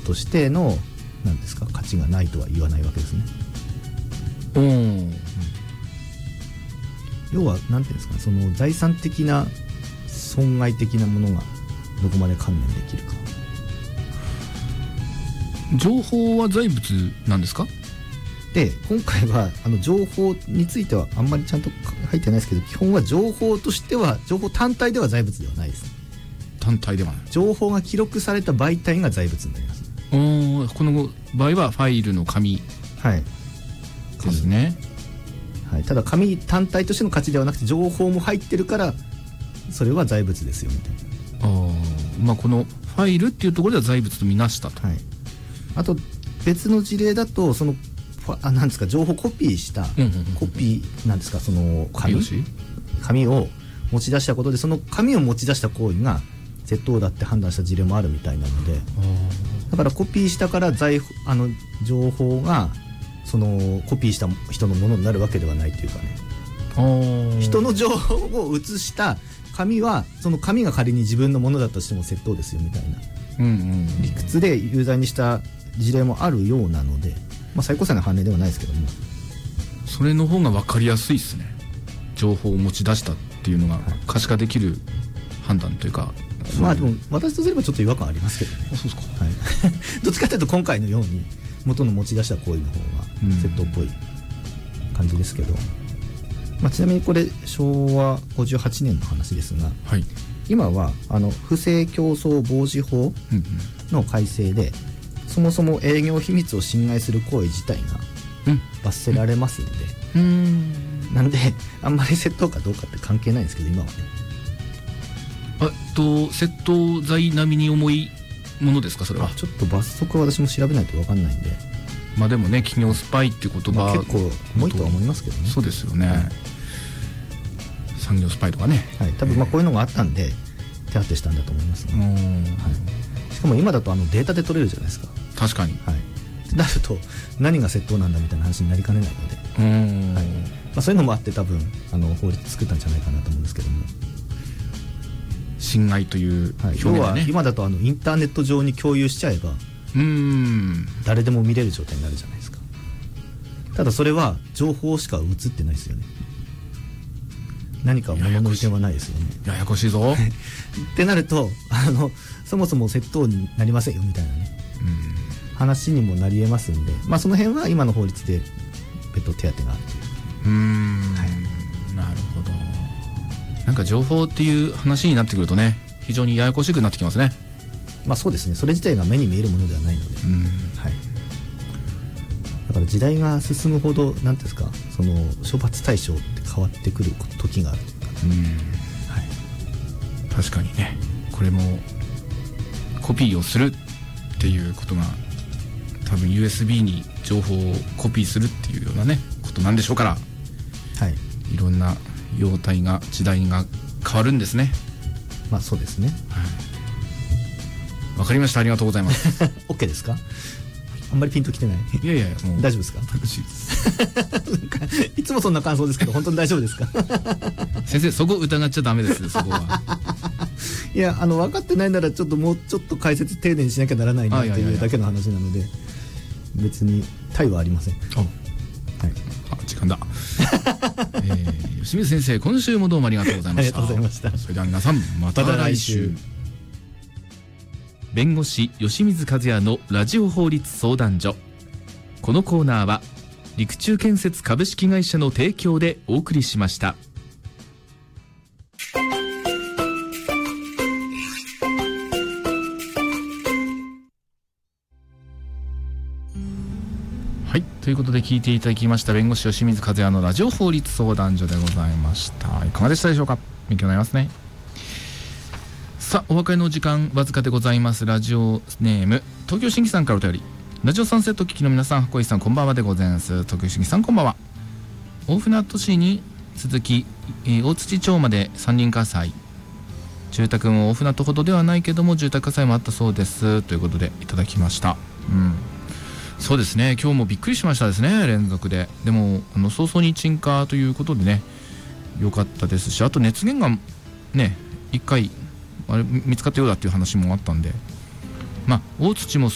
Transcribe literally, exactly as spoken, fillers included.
としての何ですか価値がないとは言わないわけですね。 うん、 要は何ていうんですか、その財産的な損害的なものがどこまで関連できるか。 情報は財物なんですか？ で今回はあの情報についてはあんまりちゃんと入ってないですけど、基本は情報としては情報単体では財物ではないです。 単体ではない。 情報が記録された媒体が財物になります。 おこの場合はファイルの紙ですね、 はいはい、ただ紙単体としての価値ではなくて情報も入ってるからそれは財物ですよみたいな。 あ、まあ、このファイルっていうところでは財物とみなしたと、 はい、あと別の事例だとそのあなんですか情報コピーした、うんうんうん、コピーなんですかその紙紙を持ち出したことでその紙を持ち出した行為が窃盗だって判断した事例もあるみたいなので、だからコピーしたから財あの情報がそのコピーした人のものになるわけではないというかね、人の情報を写した紙はその紙が仮に自分のものだとしても窃盗ですよみたいな、うんうんうん、理屈で有罪にした事例もあるようなので、まあ、最高裁の判例ではないですけども、 それの方が分かりやすいですね。情報を持ち出したっていうのが可視化できる判断というか、はい、 まあでも私とすればちょっと違和感ありますけどね。 あ、そうですか、 はい、どっちかというと今回のように元の持ち出した行為の方が窃盗っぽい感じですけど、まあ、ちなみにこれ昭和ごじゅうはちねんの話ですが、はい、今はあの不正競争防止法の改正で、うんうん、そもそも営業秘密を侵害する行為自体が罰せられますので、うん、なんであんまり窃盗かどうかって関係ないんですけど今はね。 あと窃盗罪並みに重いものですかそれは。 ちょっと罰則は私も調べないと分かんないんで、 まあでもね企業スパイって言葉、まあ、 結構重いとは思いますけどね。 そうですよね、はい、産業スパイとかね、 はい、多分まあこういうのがあったんで手当てしたんだと思いますね、はい、しかも今だとあのデータで取れるじゃないですか。 確かに、 はい、なると何が窃盗なんだみたいな話になりかねないので、うん、はい、まあ、そういうのもあって多分あの法律作ったんじゃないかなと思うんですけども、 侵害という表現、ね、 要は今だとあのインターネット上に共有しちゃえばうーん誰でも見れる状態になるじゃないですか。ただそれは情報しか映ってないですよね。何か物の利点はないですよね。 ややこしいぞってなるとあのそもそも窃盗になりませんよみたいなね、うん、話にもなりえますんで、まあ、その辺は今の法律で別途手当があるという。うーん、 はい、なるほど。なんか情報っていう話になってくるとね非常にややこしくなってきますね。 まあそうですね。それ自体が目に見えるものではないので、うん、はい、だから時代が進むほど何ですかその処罰対象って変わってくる時があるというか、ね、うん、 はい、確かにねこれもコピーをするっていうことが多分 ユーエスビー に情報をコピーするっていうようなねことなんでしょうから、はい、いろんな様態が時代が変わるんですね。 まあそうですね。 わかりました。ありがとうございます。 OK ですか？あんまりピンときてない。 いやいやもう大丈夫ですか？楽しいです。なんかいつもそんな感想ですけど本当に大丈夫ですか？ 先生そこ疑っちゃダメです。そこは。 いやあの分かってないならちょっともうちょっと解説丁寧にしなきゃならないなというだけの話なので別に対はありません。 あ、はい、あ時間だ。えー、吉水先生今週もどうもありがとうございました。 ありがとうございました。 それでは皆さんまた来週。弁護士吉水和也のラジオ法律相談所。このコーナーは陸中建設株式会社の提供でお送りしました。はい、ということで聞いていただきました弁護士吉水和也のラジオ法律相談所でございました。いかがでしたでしょうか？勉強になりますね。さあお別れの時間わずかでございます。ラジオネーム東京新規さんからお便り。ラジオサンセット聞きの皆さん、箱井さんこんばんはでございます。東京新規さんこんばんは。大船渡市に続き、えー、大槌町まで山林火災、住宅も大船渡ほどではないけども住宅火災もあったそうですということでいただきました。うん、そうですね。今日もびっくりしましたですね。連続で。でもあの早々に鎮火ということでね良かったですし、あと熱源がねいっかいあれ見つかったようだっていう話もあったんで、まあ大槌も